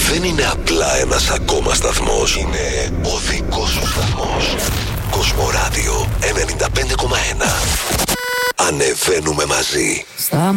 δεν είναι απλά ένας ακόμα σταθμός. Είναι ο δικός σου σταθμός. Κοσμοράδιο 95,1. Ανεβαίνουμε μαζί.